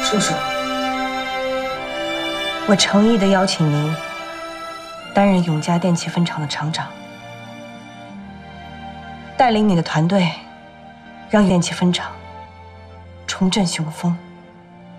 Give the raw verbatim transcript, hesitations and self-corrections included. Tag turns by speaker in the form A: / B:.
A: 叔叔，
B: 我诚意的邀请您担任永嘉电器分厂的厂长，带领你的团队，让电器分厂重振雄风。